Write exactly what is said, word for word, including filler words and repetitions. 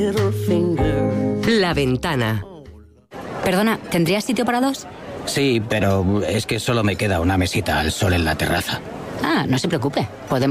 La Ventana. Perdona, ¿tendrías sitio para dos? Sí, pero es que solo me queda una mesita al sol en la terraza. Ah, no se preocupe. Podemos